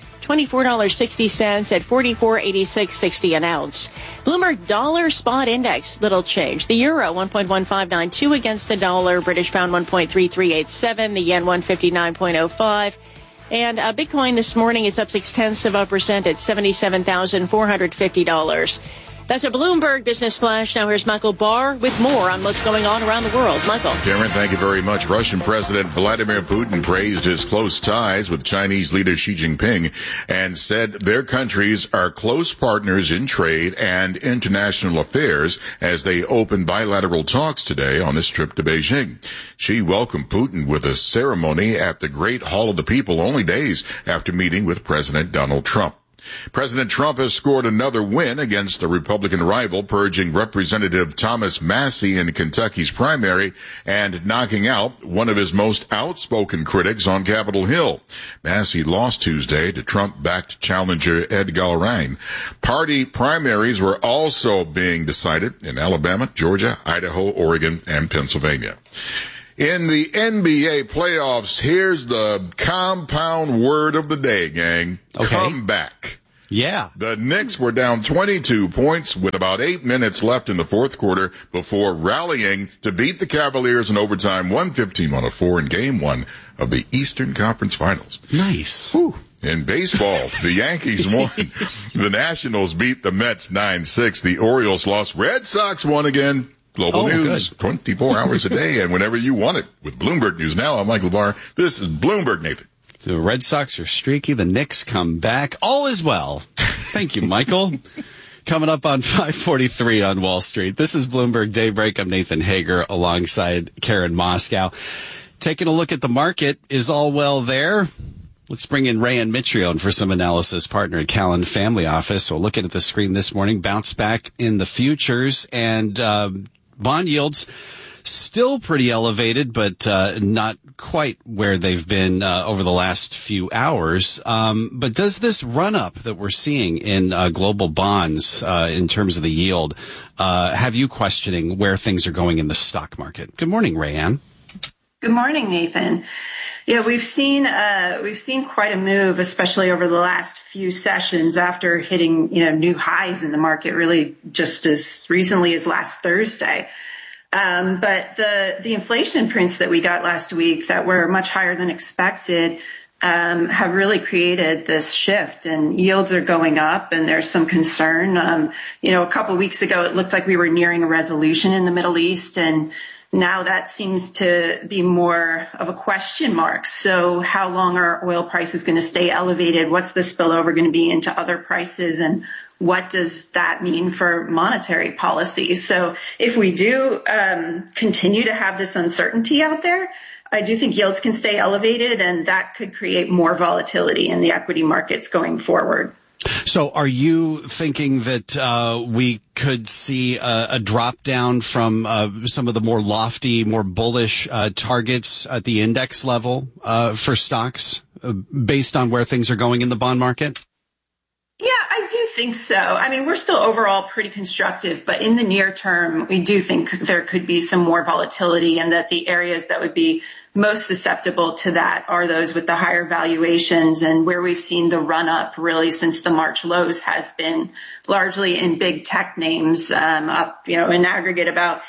$24.60 at $44.8660 an ounce. Bloomberg dollar spot index, little change. The euro 1.1592 against the dollar, British pound 1.3387, the yen 159.05. And Bitcoin this morning is up 0.6% at $77,450. That's a Bloomberg Business Flash. Now here's Michael Barr with more on what's going on around the world. Michael. Karen, thank you very much. Russian President Vladimir Putin praised his close ties with Chinese leader Xi Jinping and said their countries are close partners in trade and international affairs as they open bilateral talks today on this trip to Beijing. Xi welcomed Putin with a ceremony at the Great Hall of the People only days after meeting with President Donald Trump. President Trump has scored another win against the Republican rival, purging Representative Thomas Massie in Kentucky's primary and knocking out one of his most outspoken critics on Capitol Hill. Massie lost Tuesday to Trump-backed challenger Ed Galbraith. Party primaries were also being decided in Alabama, Georgia, Idaho, Oregon, and Pennsylvania. In the NBA playoffs, here's the compound word of the day, gang. Okay. Comeback. Yeah. The Knicks were down 22 points with about 8 minutes left in the fourth quarter before rallying to beat the Cavaliers in overtime 115-104 in Game 1 of the Eastern Conference Finals. Nice. Whew. In baseball, the Yankees won. The Nationals beat the Mets 9-6. The Orioles lost. Red Sox won again. Global news, good. 24 hours a day, and whenever you want it. With Bloomberg News Now, I'm Michael Barr. This is Bloomberg, Nathan. The Red Sox are streaky. The Knicks come back. All is well. Thank you, Michael. Coming up on 5:43 on Wall Street. This is Bloomberg Daybreak. I'm Nathan Hager alongside Karen Moscow. Taking a look at the market. Is all well there? Let's bring in Rayan Mitrione for some analysis, partner at Callan Family Office. So looking at the screen this morning, bounce back in the futures and bond yields still pretty elevated, but not quite where they've been over the last few hours. But does this run-up that we're seeing in global bonds in terms of the yield have you questioning where things are going in the stock market? Good morning, Rayan. Good morning, Nathan. Yeah, we've seen quite a move, especially over the last few sessions after hitting, new highs in the market really just as recently as last Thursday. But the inflation prints that we got last week that were much higher than expected, have really created this shift, and yields are going up and there's some concern. A couple of weeks ago, it looked like we were nearing a resolution in the Middle East, and now that seems to be more of a question mark. So how long are oil prices going to stay elevated? What's the spillover going to be into other prices? And what does that mean for monetary policy? So if we do continue to have this uncertainty out there, I do think yields can stay elevated, and that could create more volatility in the equity markets going forward. So are you thinking that we could see a drop down from some of the more lofty, more bullish targets at the index level for stocks based on where things are going in the bond market? Yeah, I do think so. I mean, we're still overall pretty constructive, but in the near term, we do think there could be some more volatility, and that the areas that would be most susceptible to that are those with the higher valuations, and where we've seen the run up really since the March lows has been largely in big tech names, up, in aggregate about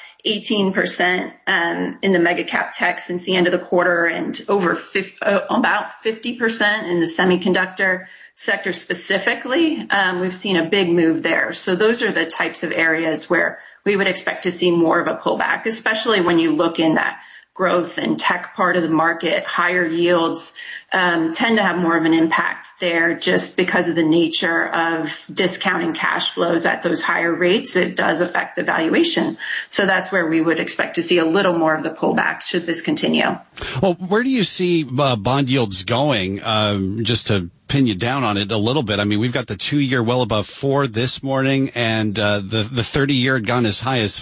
18% in the mega cap tech since the end of the quarter, and over about 50% in the semiconductor sector specifically. We've seen a big move there. So those are the types of areas where we would expect to see more of a pullback, especially when you look in that growth and tech part of the market. Higher yields tend to have more of an impact there just because of the nature of discounting cash flows at those higher rates. It does affect the valuation. So that's where we would expect to see a little more of the pullback should this continue. Well, where do you see bond yields going? Just to pin you down on it a little bit. I mean, we've got the 2-year well above 4 this morning, and the 30-year had gone as high as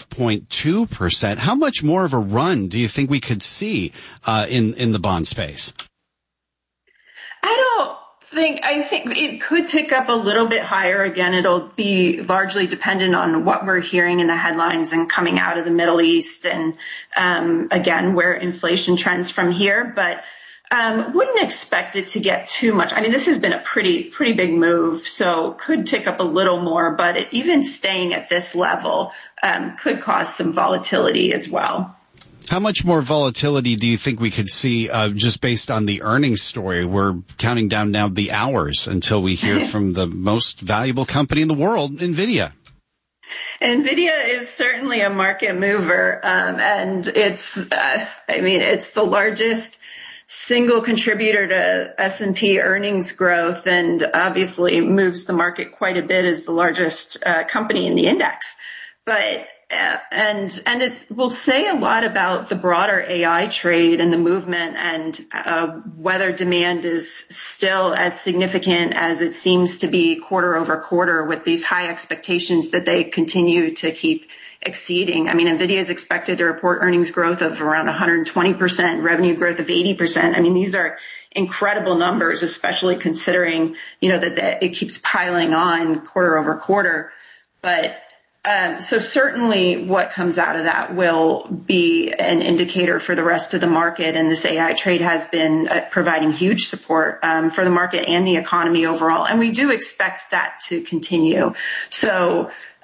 5.2%. How much more of a run do you think we could see in the bond space? I don't think it could tick up a little bit higher. Again, it'll be largely dependent on what we're hearing in the headlines and coming out of the Middle East, and again, where inflation trends from here. But wouldn't expect it to get too much. I mean, this has been a pretty big move, so could tick up a little more. But even staying at this level could cause some volatility as well. How much more volatility do you think we could see just based on the earnings story? We're counting down now the hours until we hear from the most valuable company in the world, NVIDIA. NVIDIA is certainly a market mover, and it's the largest single contributor to S&P earnings growth, and obviously moves the market quite a bit as the largest company in the index. But and it will say a lot about the broader AI trade and the movement, and whether demand is still as significant as it seems to be quarter over quarter, with these high expectations that they continue to keep exceeding. I mean, NVIDIA is expected to report earnings growth of around 120%, revenue growth of 80%. I mean, these are incredible numbers, especially considering, that it keeps piling on quarter over quarter. But so certainly what comes out of that will be an indicator for the rest of the market. And this AI trade has been providing huge support for the market and the economy overall. And we do expect that to continue. So